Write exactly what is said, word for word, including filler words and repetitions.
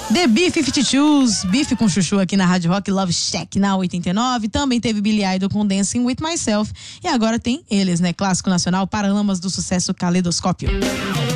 The B-cinquenta e dois, Bife com Chuchu aqui na Rádio Rock, Love Shack na oitenta e nove. Também teve Billy Idol com Dancing With Myself. E agora tem eles, né? Clássico nacional, Paralamas do Sucesso, Caleidoscópio.